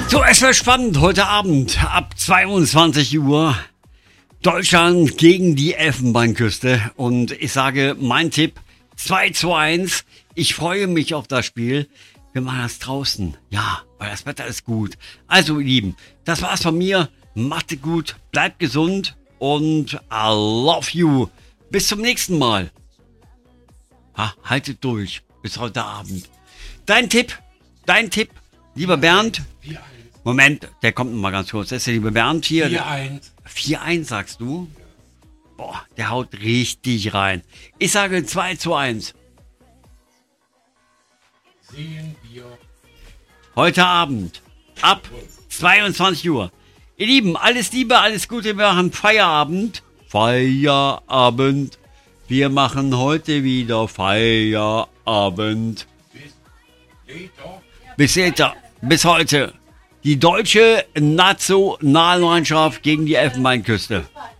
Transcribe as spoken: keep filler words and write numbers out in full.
So, es wird spannend heute Abend ab zweiundzwanzig Uhr. Deutschland gegen die Elfenbeinküste. Und ich sage, mein Tipp zwei zu eins. Ich freue mich auf das Spiel. Wir machen das draußen. Ja, weil das Wetter ist gut. Also, ihr Lieben, das war's von mir. Macht es gut, bleibt gesund und I love you. Bis zum nächsten Mal. Ha, haltet durch. Bis heute Abend. Dein Tipp, dein Tipp, lieber Bernd. Moment, der kommt noch mal ganz kurz. Das ist der liebe Bernd hier. vier eins. vier eins sagst du? Boah, der haut richtig rein. Ich sage zwei zu eins. Sehen wir. Heute Abend ab zweiundzwanzig Uhr. Ihr Lieben, alles Liebe, alles Gute. Wir machen Feierabend. Feierabend. Wir machen heute wieder Feierabend. Bis später. Bis später. Bis heute. Die deutsche Nationalmannschaft gegen die Elfenbeinküste.